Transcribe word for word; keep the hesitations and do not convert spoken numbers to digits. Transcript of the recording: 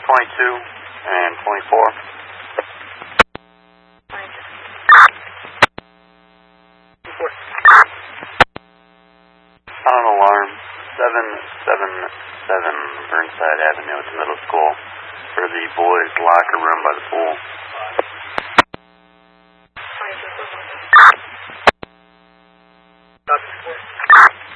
twenty-two and twenty-four. On alarm seven seven seven Burnside Avenue at the middle school for the boys' locker room by the pool.